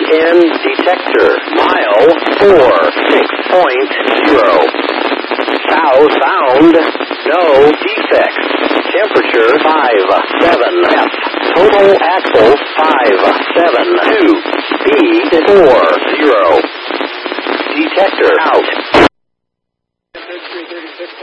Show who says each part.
Speaker 1: EN detector. Mile 46.0. Southbound, no defects. Temperature 57 F. Total axle 572. Speed 40. Detector out.